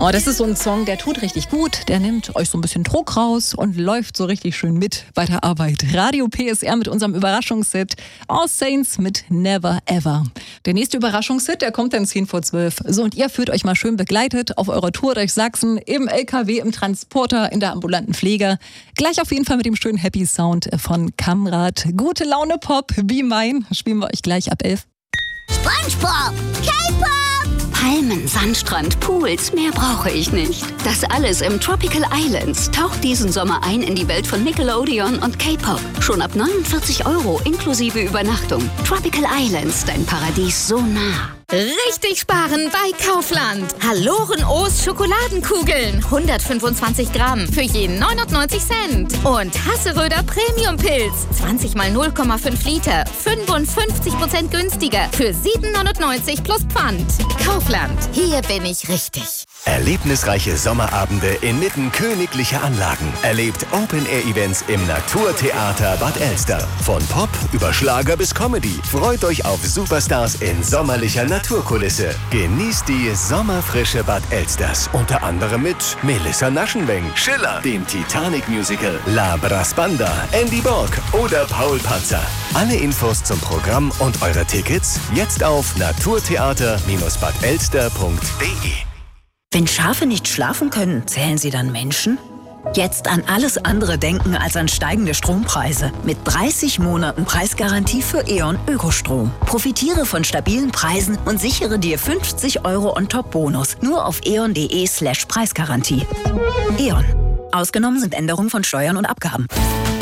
Oh, das ist so ein Song, der tut richtig gut. Der nimmt euch so ein bisschen Druck raus und läuft so richtig schön mit bei der Arbeit. Radio PSR mit unserem Überraschungshit All Saints mit Never Ever. Der nächste Überraschungshit, der kommt dann 10 vor 12. So, und ihr führt euch mal schön begleitet auf eurer Tour durch Sachsen, im LKW, im Transporter, in der ambulanten Pflege. Gleich auf jeden Fall mit dem schönen Happy Sound von Kamrat. Gute Laune Pop, Be Mine, spielen wir euch gleich ab 11. SpongeBob, K-Pop! Palmen, Sandstrand, Pools, mehr brauche ich nicht. Das alles im Tropical Islands. Taucht diesen Sommer ein in die Welt von Nickelodeon und K-Pop. Schon ab 49 € inklusive Übernachtung. Tropical Islands, dein Paradies so nah. Richtig sparen bei Kaufland. Hallorenoos Schokoladenkugeln. 125 Gramm für jeden 99 Cent. Und Hasseröder Premium-Pilz. 20 mal 0,5 Liter. 55% günstiger. Für 7,99 plus Pfand. Kaufland. Hier bin ich richtig. Erlebnisreiche Sommerabende inmitten königlicher Anlagen. Erlebt Open-Air-Events im Naturtheater Bad Elster. Von Pop über Schlager bis Comedy. Freut euch auf Superstars in sommerlicher Naturkulisse. Genießt die sommerfrische Bad Elsters. Unter anderem mit Melissa Naschenweng, Schiller, dem Titanic-Musical, La Brasbanda, Andy Borg oder Paul Panzer. Alle Infos zum Programm und eure Tickets jetzt auf naturtheater-badelster.de. Wenn Schafe nicht schlafen können, zählen sie dann Menschen? Jetzt an alles andere denken als an steigende Strompreise. Mit 30 Monaten Preisgarantie für E.ON Ökostrom. Profitiere von stabilen Preisen und sichere dir 50 € on-top-Bonus. Nur auf eon.de/Preisgarantie. E.ON. Ausgenommen sind Änderungen von Steuern und Abgaben.